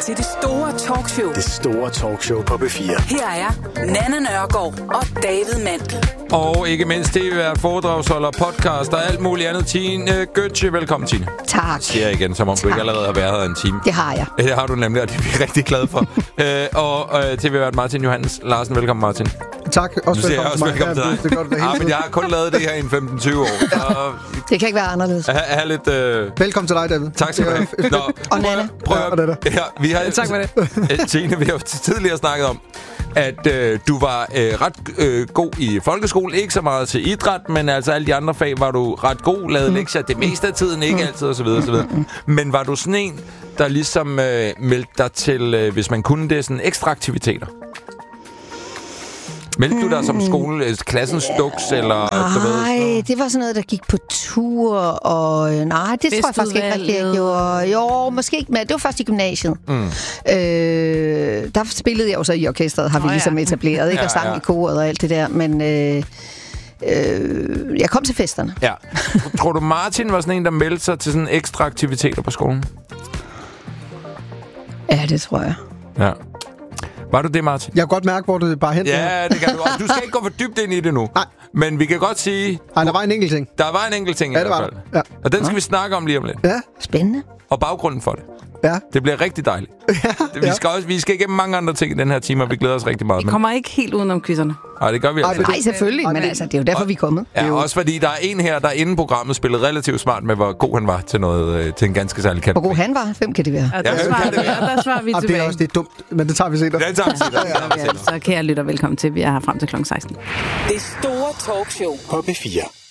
til det store talkshow. Det store talkshow på P4. Her er Nanna Nørgaard og David Mandel. Og ikke mindst tv-vært, foredragsholder, podcast og alt muligt andet. Tine Gøtje, velkommen Tine. Tak. Siger jeg igen, som om du ikke allerede har været her en time. Det har jeg. Det har du nemlig, og det er vi rigtig glade for. og tv-vært Martin Johannes Larsen, velkommen Martin. Tak. Også velkommen til dig. Det er godt, men jeg har kun lavet det her i 15-20 år. Så det kan ikke være anderledes. Have lidt, velkommen til dig, David. Tak skal du have. Og Nanna. Prøv at vi har, tak for det. Tine, vi har tidligere snakket om, at du var ret god i folkeskolen. Ikke så meget til idræt, men altså alle de andre fag var du ret god. Lavede lektier det meste af tiden, ikke altid osv. Men var du sådan en, der ligesom meldte dig til, hvis man kunne det, sådan ekstra aktiviteter? Meldte du dig som skole, klassens duks, eller du ved? Nej, det var sådan noget, der gik på tur, og nej, det tror jeg faktisk ikke rigtig, jeg gjorde. Jo, måske ikke, men det var først i gymnasiet. Der spillede jeg jo så i orkestret, har vi ligesom etableret, ikke? Og sang i koret og alt det der, men jeg kom til festerne. Ja. Tror du, Martin var sådan en, der meldte sig til sådan ekstra aktiviteter på skolen? Ja, det tror jeg. Ja. Var du det, Martin? Jeg kan godt mærke, hvor du bare henter. Ja, det kan du også. Du skal ikke gå for dybt ind i det nu. Nej. Men vi kan godt sige... Nej, der var en enkelt ting. Der var en enkelt ting i hvert fald. Ja. Og den skal vi snakke om lige om lidt. Ja. Spændende. Og baggrunden for det. Ja. Det bliver rigtig dejligt. Vi skal igennem mange andre ting i den her time, og vi glæder os rigtig meget. Vi kommer ikke helt udenom quizzerne. Nej, det gør vi altså. Nej, selvfølgelig. Men altså, det er jo derfor, vi er kommet. Ja, også fordi der er en her, der inden programmet spillede relativt smart med, hvor god han var til noget, til en ganske særlig kategori. Hvor god han var? 5 kan det være. Ja, der svarer vi tilbage. Det er også det er dumt, men det tager vi senere. Det tager vi senere. Så kære lytter, velkommen til. Vi er her frem til kl. 16. Det store talkshow På P4.